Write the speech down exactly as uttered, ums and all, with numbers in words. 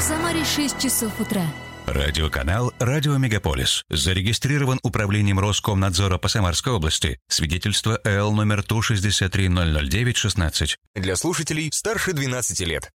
Самаре шесть часов утра. Радиоканал «Радио Мегаполис». Зарегистрирован управлением Роскомнадзора по Самарской области. Свидетельство Л номер Ту шестьдесят три ноль ноль девять шестнадцать. Для слушателей старше двенадцати лет.